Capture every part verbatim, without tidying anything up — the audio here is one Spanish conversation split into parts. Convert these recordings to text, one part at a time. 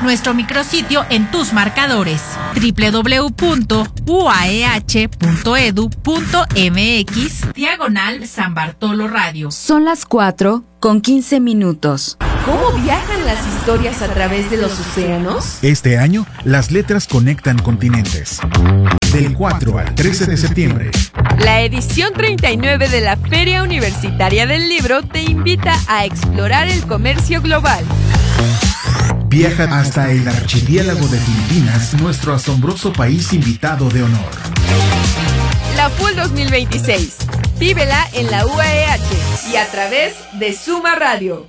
nuestro micrositio en tus marcadores doble u doble u doble u punto u a e hache punto e d u punto m x diagonal San Bartolo Radio. Son las cuatro con quince minutos. ¿Cómo viajan las historias a través de los océanos? Este año, las letras conectan continentes. Del cuatro al trece de septiembre. La edición treinta y nueve de la Feria Universitaria del Libro te invita a explorar el comercio global. Viaja hasta el archipiélago de Filipinas, nuestro asombroso país invitado de honor. La F U L dos mil veintiséis. Vívela en la U A E H y a través de Suma Radio.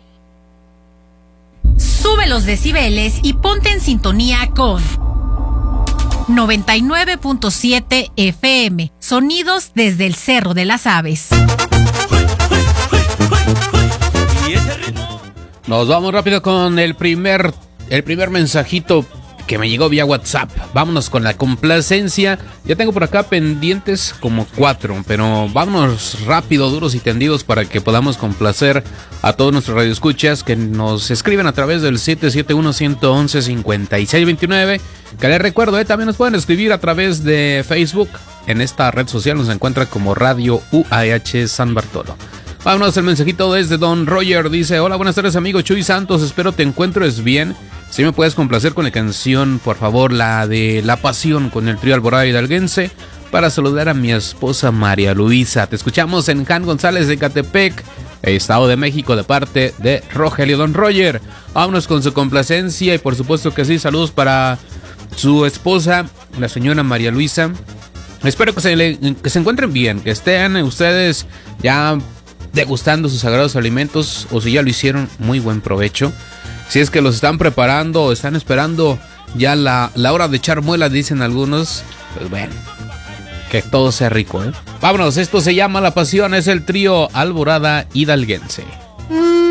Sube los decibeles y ponte en sintonía con noventa y nueve punto siete F M. Sonidos desde el Cerro de las Aves. Nos vamos rápido con el primer, el primer mensajito que me llegó vía WhatsApp. Vámonos con la complacencia. Ya tengo por acá pendientes como cuatro, pero vámonos rápido, duros y tendidos para que podamos complacer a todos nuestros radioescuchas que nos escriben a través del siete siete uno, uno uno uno, cinco seis dos nueve. Que les recuerdo, eh, también nos pueden escribir a través de Facebook. En esta red social nos encuentra como Radio U A E H San Bartolo. Vámonos, el mensajito desde Don Roger. Dice: hola, buenas tardes, amigo Chuy Santos, espero te encuentres bien. Si me puedes complacer con la canción, por favor, la de La Pasión con el trío Alborada Hidalguense, para saludar a mi esposa María Luisa. Te escuchamos en Jan González de Catepec, Estado de México, de parte de Rogelio. Don Roger, vámonos con su complacencia y por supuesto que sí, saludos para su esposa, la señora María Luisa. Espero que se, le, que se encuentren bien, que estén ustedes ya degustando sus sagrados alimentos, o si ya lo hicieron, muy buen provecho. Si es que los están preparando o están esperando ya la, la hora de echar muela, dicen algunos, pues bueno, que todo sea rico, ¿eh? Vámonos, esto se llama La Pasión, es el trío Alborada Hidalguense.